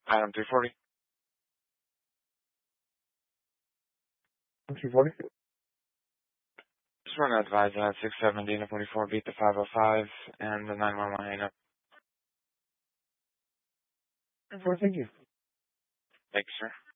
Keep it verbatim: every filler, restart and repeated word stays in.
Item three forty. three forty. Just want to advise I had six seven Dina forty-four beat the five oh five and the nine one one hang up. three four, thank you. Thanks, sir.